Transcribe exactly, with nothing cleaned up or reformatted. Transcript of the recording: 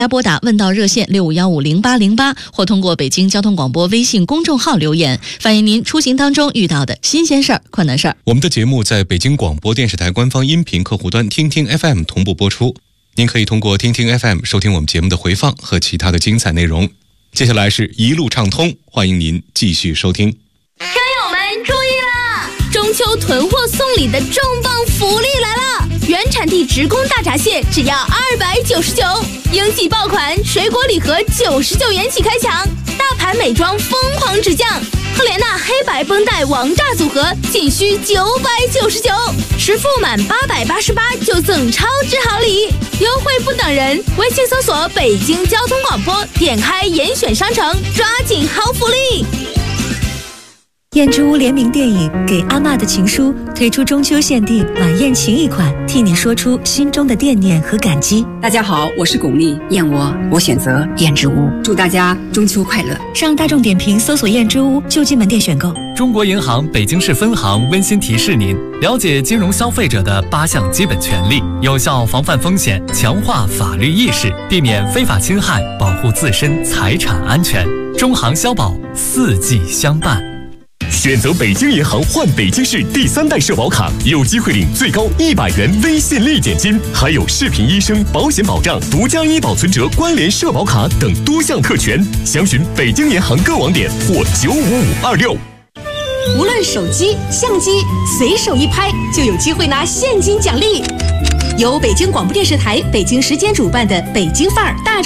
来拨打问道热线六五幺五零八零八，或通过北京交通广播微信公众号留言，反映您出行当中遇到的新鲜事儿、困难事儿。 我们的节目在北京广播电视台官方音频客户端听听 F M 同步播出，您可以通过听听 F M 收听我们节目的回放和其他的精彩内容。接下来是一路畅通，欢迎您继续收听。 车友们注意啦！中秋囤货送礼的重磅福利来了！原产地直供大闸蟹只要二百九十九，应季爆款水果礼盒九十九元起开抢，大牌美妆疯狂直降，赫莲娜黑白绷带王炸组合仅需九百九十九，实付满八百八十八就赠超值好礼，优惠不等人！微信搜索北京交通广播，点开严选商城，抓紧好福利！ 燕之屋联名电影《给阿嬷的情书》推出中秋限定晚宴情谊款，替你说出心中的惦念和感激。 大家好，我是巩俐，燕窝我选择燕之屋，祝大家中秋快乐。 上大众点评搜索燕之屋就近门店选购。 中国银行北京市分行温馨提示您：了解金融消费者的八项基本权利，有效防范风险，强化法律意识，避免非法侵害，保护自身财产安全。中行消保，四季相伴。 选择北京银行换北京市第三代社保卡，有机会领最高一百元微信立减金，还有视频医生、保险保障、独家医保存折、关联社保卡等多项特权。详询北京银行各网点或九五五二六。 无论手机、相机，随手一拍就有机会拿现金奖励。由北京广播电视台北京时间主办的北京范儿大